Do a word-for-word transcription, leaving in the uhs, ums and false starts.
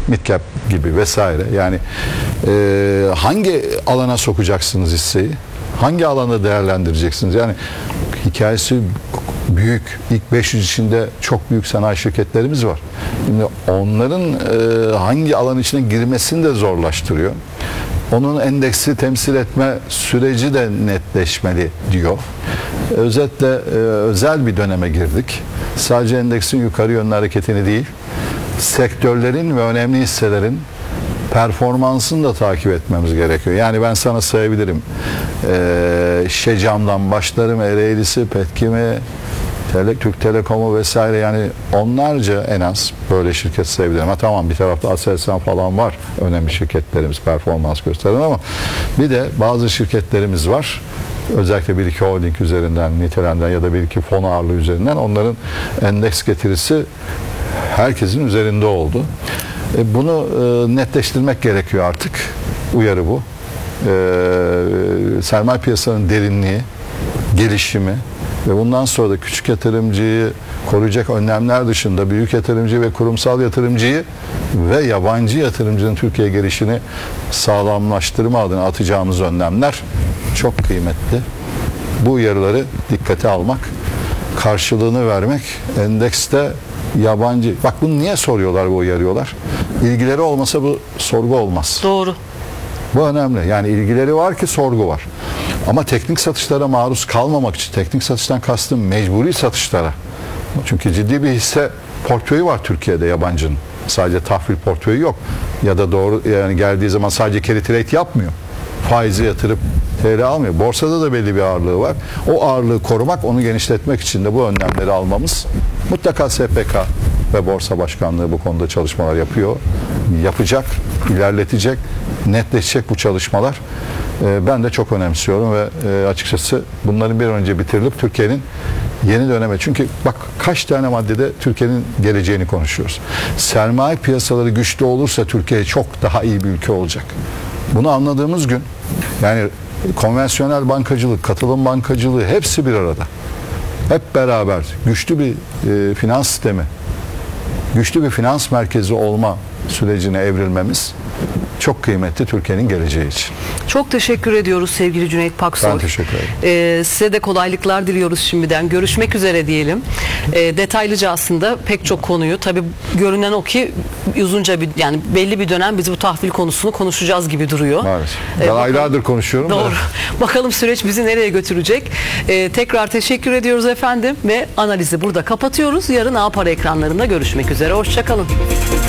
Midcap gibi vesaire. Yani e, hangi alana sokacaksınız hisseyi? Hangi alanda değerlendireceksiniz? Yani hikayesi büyük. İlk beş yüz içinde çok büyük sanayi şirketlerimiz var. Şimdi onların e, hangi alan içine girmesini de zorlaştırıyor. Onun endeksi temsil etme süreci de netleşmeli diyor. Özetle e, özel bir döneme girdik. Sadece endeksin yukarı yönlü hareketini değil, sektörlerin ve önemli hisselerin performansını da takip etmemiz gerekiyor. Yani ben sana sayabilirim. Ee, Şecam'dan başlarım, Ereğlisi, Petkim'i, Tele, Türk Telekom'u vesaire, yani onlarca en az böyle şirket sayabilirim. Ha tamam, bir tarafta Aselsan falan var. Önemli şirketlerimiz performans gösteren, ama bir de bazı şirketlerimiz var. Özellikle bir iki holding üzerinden nitelenen ya da bir iki fon ağırlığı üzerinden onların endeks getirisi herkesin üzerinde oldu. E bunu e, netleştirmek gerekiyor artık. Uyarı bu. E, sermaye piyasanın derinliği, gelişimi ve bundan sonra da küçük yatırımcıyı koruyacak önlemler dışında büyük yatırımcı ve kurumsal yatırımcıyı ve yabancı yatırımcının Türkiye'ye gelişini sağlamlaştırma adına atacağımız önlemler çok kıymetli. Bu uyarıları dikkate almak, karşılığını vermek, endekste yabancı... Bak bunu niye soruyorlar, bu uyarıyorlar? İlgileri olmasa bu sorgu olmaz. Doğru. Bu önemli. Yani ilgileri var ki sorgu var. Ama teknik satışlara maruz kalmamak için, teknik satıştan kastım mecburi satışlara. Çünkü ciddi bir hisse portföyü var Türkiye'de yabancının. Sadece tahvil portföyü yok. Ya da doğru, yani geldiği zaman sadece carry trade yapmıyor. Faizi yatırıp T L almıyor. Borsada da belli bir ağırlığı var. O ağırlığı korumak, onu genişletmek için de bu önlemleri almamız. Mutlaka S P K ve Borsa Başkanlığı bu konuda çalışmalar yapıyor. Yapacak, ilerletecek, netleşecek bu çalışmalar. Ben de çok önemsiyorum ve açıkçası bunların bir an önce bitirilip Türkiye'nin yeni döneme, çünkü bak kaç tane maddede Türkiye'nin geleceğini konuşuyoruz. Sermaye piyasaları güçlü olursa Türkiye çok daha iyi bir ülke olacak. Bunu anladığımız gün, yani konvansiyonel bankacılık, katılım bankacılığı hepsi bir arada. Hep beraber güçlü bir e, finans sistemi, güçlü bir finans merkezi olma sürecine evrilmemiz çok kıymetli Türkiye'nin geleceği için. Çok teşekkür ediyoruz sevgili Cüneyt Paksoy. Ben teşekkür ederim. Ee, size de kolaylıklar diliyoruz şimdiden. Görüşmek üzere diyelim. Ee, detaylıca aslında pek çok konuyu, tabii görünen o ki uzunca bir, yani belli bir dönem biz bu tahvil konusunu konuşacağız gibi duruyor. Maalesef. Ben Ee, aylardır konuşuyorum. Doğru. Da. Bakalım süreç bizi nereye götürecek. Ee, tekrar teşekkür ediyoruz efendim ve analizi burada kapatıyoruz. Yarın A Para ekranlarında görüşmek üzere. Hoşça kalın.